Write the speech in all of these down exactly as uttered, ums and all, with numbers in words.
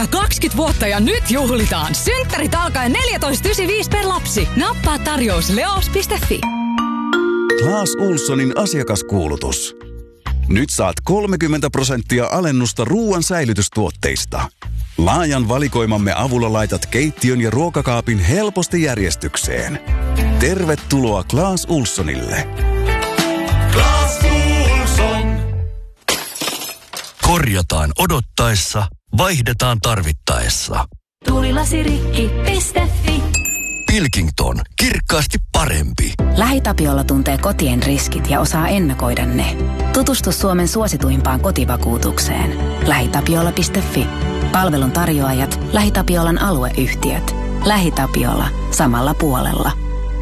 täyttää kaksikymmentä vuotta ja nyt juhlitaan. Synttärit alkaen neljätoista yhdeksänkymmentäviisi per lapsi. Nappaa tarjous leos piste fi. Clas Ohlsonin asiakaskuulutus. Nyt saat kolmekymmentä prosenttia alennusta ruoan säilytystuotteista. Laajan valikoimamme avulla laitat keittiön ja ruokakaapin helposti järjestykseen. Tervetuloa Clas Ohlsonille. Clas Ohlson. Korjataan odottaessa, vaihdetaan tarvittaessa. Tuulilasirikki piste fi. Pilkington. Kirkkaasti parempi. LähiTapiola tuntee kotien riskit ja osaa ennakoida ne. Tutustu Suomen suosituimpaan kotivakuutukseen. lähitapiola piste fi. Palvelun tarjoajat, LähiTapiolan alueyhtiöt. LähiTapiola. Samalla puolella.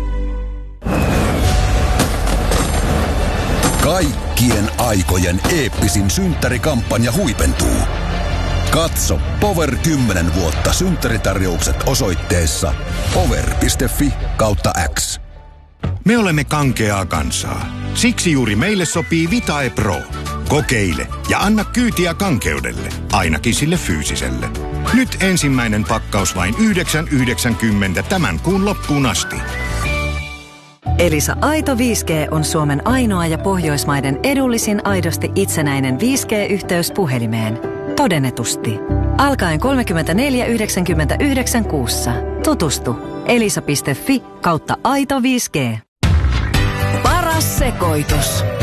Kaikkien aikojen eeppisin synttärikampanja huipentuu. Katso Power kymmenen vuotta synttäritarjoukset osoitteessa power piste fi kautta X. Me olemme kankeaa kansaa. Siksi juuri meille sopii Vitae Pro. Kokeile ja anna kyytiä kankeudelle, ainakin sille fyysiselle. Nyt ensimmäinen pakkaus vain yhdeksän yhdeksänkymmentä tämän kuun loppuun asti. Elisa Aito viisi G on Suomen ainoa ja Pohjoismaiden edullisin aidosti itsenäinen viisi G-yhteys puhelimeen. Todennetusti. Alkaen kolmekymmentäneljä yhdeksänkymmentäyhdeksän kuussa. Tutustu. elisa piste fi kautta aito viisi G. Paras sekoitus.